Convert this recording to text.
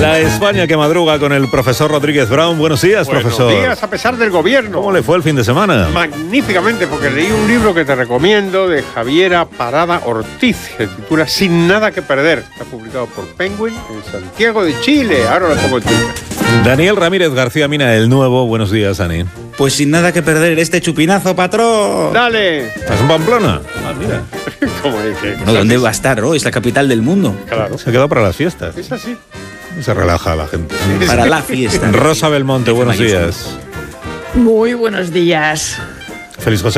La España que madruga con el profesor Rodríguez Brown. Buenos días, profesor. Buenos días, a pesar del gobierno. ¿Cómo le fue el fin de semana? Magníficamente, porque leí un libro que te recomiendo de Javiera Parada Ortiz, que se titula Sin nada que perder. Está publicado por Penguin en Santiago de Chile. Ahora lo pongo en Twitter. Daniel Ramírez García Mina, el nuevo. Buenos días, Dani. Pues sin nada que perder este chupinazo, patrón. ¡Dale! ¿Estás en Pamplona? Ah, mira. ¿Cómo dice? No, ¿dónde va a estar? ¿No? Es la capital del mundo. Claro. Se ha quedado para las fiestas. Es así. Se relaja la gente. Para la fiesta. Rosa Belmonte, buenos días. Muy buenos días. Feliz José.